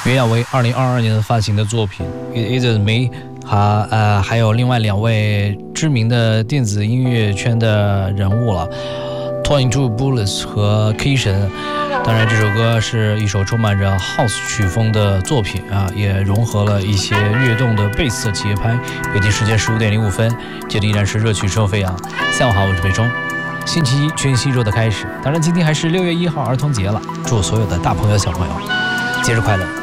袁娅维2022年发行的作品 It Is Me 还有另外2位知名的电子音乐圈的人物了 22 Bullets 和 K 神。当然这首歌是一首充满着 House 曲风的作品也融合了一些跃动的贝斯的节拍。北京时间15点05分，这里依然是热曲声飞扬。下午好，我是北中。星期一全新周的开始，当然今天还是6月1号儿童节了，祝所有的大朋友小朋友节日快乐。